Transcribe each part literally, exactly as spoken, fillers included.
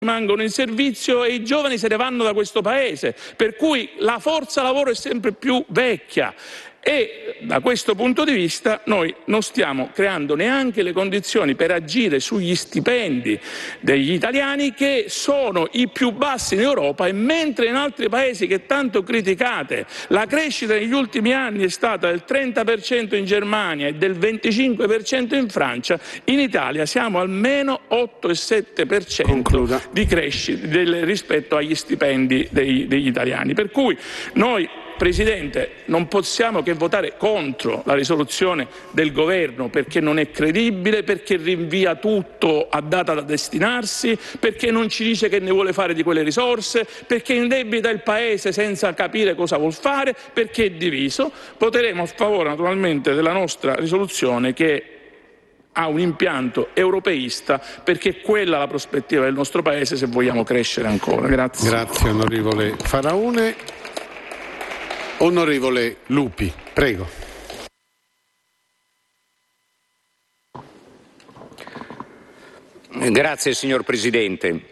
rimangono in servizio e i giovani se ne vanno da questo paese, per cui la forza lavoro è sempre più vecchia. E da questo punto di vista noi non stiamo creando neanche le condizioni per agire sugli stipendi degli italiani, che sono i più bassi in Europa, e mentre in altri paesi che tanto criticate la crescita negli ultimi anni è stata del trenta per cento in Germania e del venticinque per cento in Francia, in Italia siamo almeno otto e sette per cento di crescita del, rispetto agli stipendi dei, degli italiani. Per cui noi, Presidente, non possiamo che votare contro la risoluzione del Governo, perché non è credibile, perché rinvia tutto a data da destinarsi, perché non ci dice che ne vuole fare di quelle risorse, perché indebita il Paese senza capire cosa vuol fare, perché è diviso. Voteremo a favore naturalmente della nostra risoluzione, che ha un impianto europeista, perché è quella la prospettiva del nostro Paese se vogliamo crescere ancora. Grazie. Grazie onorevole Faraone. Onorevole Lupi, prego. Grazie signor Presidente.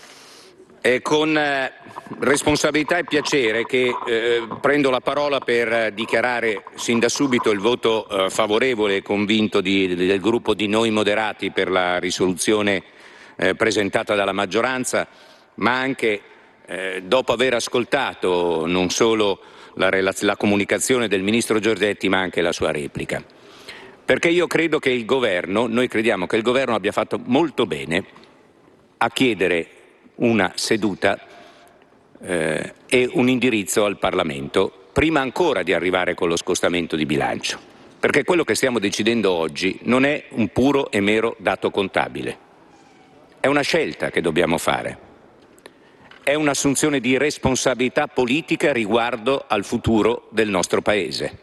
È con eh, responsabilità e piacere che eh, prendo la parola per dichiarare sin da subito il voto eh, favorevole e convinto di, del gruppo di Noi Moderati per la risoluzione eh, presentata dalla maggioranza, ma anche eh, dopo aver ascoltato non solo La, la comunicazione del Ministro Giorgetti, ma anche la sua replica. Perché io credo che il Governo, noi crediamo che il Governo abbia fatto molto bene a chiedere una seduta eh, e un indirizzo al Parlamento, prima ancora di arrivare con lo scostamento di bilancio. Perché quello che stiamo decidendo oggi non è un puro e mero dato contabile. È una scelta che dobbiamo fare. È un'assunzione di responsabilità politica riguardo al futuro del nostro Paese.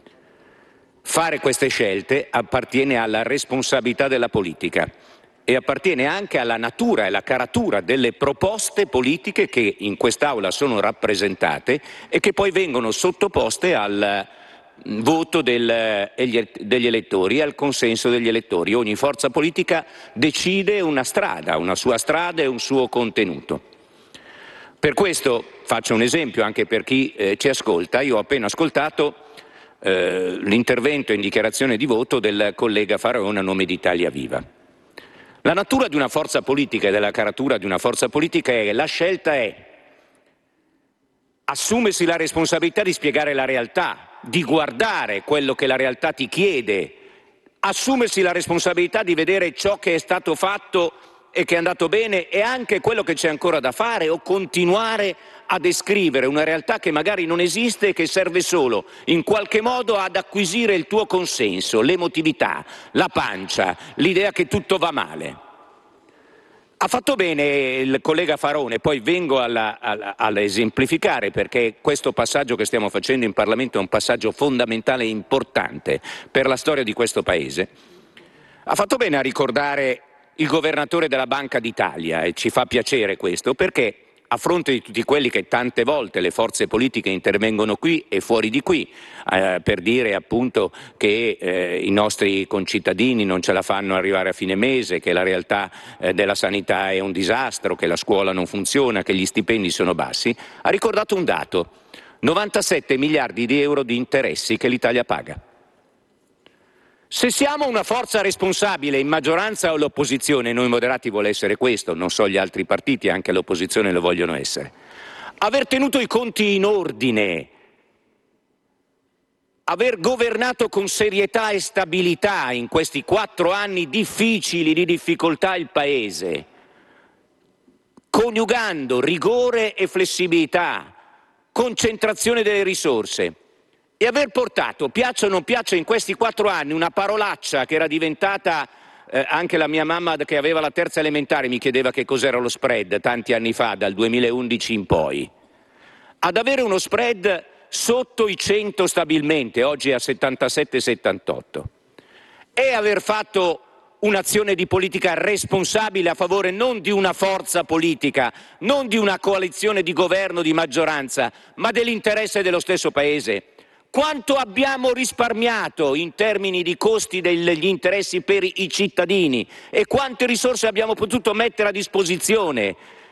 Fare queste scelte appartiene alla responsabilità della politica e appartiene anche alla natura e alla caratura delle proposte politiche che in quest'Aula sono rappresentate e che poi vengono sottoposte al voto del, degli elettori e al consenso degli elettori. Ogni forza politica decide una strada, una sua strada e un suo contenuto. Per questo faccio un esempio anche per chi eh, ci ascolta. Io ho appena ascoltato eh, l'intervento in dichiarazione di voto del collega Faraone a nome di Italia Viva. La natura di una forza politica e della caratura di una forza politica è la scelta è assumersi la responsabilità di spiegare la realtà, di guardare quello che la realtà ti chiede, assumersi la responsabilità di vedere ciò che è stato fatto e che è andato bene e anche quello che c'è ancora da fare, o continuare a descrivere una realtà che magari non esiste e che serve solo in qualche modo ad acquisire il tuo consenso, l'emotività, la pancia, l'idea che tutto va male. Ha fatto bene il collega Faraone, poi vengo alla, alla, alla esemplificare, perché questo passaggio che stiamo facendo in Parlamento è un passaggio fondamentale e importante per la storia di questo Paese. Ha fatto bene a ricordare il governatore della Banca d'Italia, e ci fa piacere questo, perché a fronte di tutti quelli che tante volte le forze politiche intervengono qui e fuori di qui eh, per dire appunto che eh, i nostri concittadini non ce la fanno arrivare a fine mese, che la realtà eh, della sanità è un disastro, che la scuola non funziona, che gli stipendi sono bassi, ha ricordato un dato: novantasette miliardi di euro di interessi che l'Italia paga. Se siamo una forza responsabile in maggioranza o all'opposizione, Noi Moderati vuole essere questo, non so gli altri partiti, anche l'opposizione lo vogliono essere, aver tenuto i conti in ordine, aver governato con serietà e stabilità in questi quattro anni difficili di difficoltà il Paese, coniugando rigore e flessibilità, concentrazione delle risorse, e aver portato, piaccia o non piaccia, in questi quattro anni una parolaccia che era diventata, eh, anche la mia mamma che aveva la terza elementare mi chiedeva che cos'era lo spread tanti anni fa, dal duemilaundici in poi, ad avere uno spread sotto i cento stabilmente, oggi è a settantasette settantotto, e aver fatto un'azione di politica responsabile a favore non di una forza politica, non di una coalizione di governo, di maggioranza, ma dell'interesse dello stesso Paese. Quanto abbiamo risparmiato in termini di costi degli interessi per i cittadini e quante risorse abbiamo potuto mettere a disposizione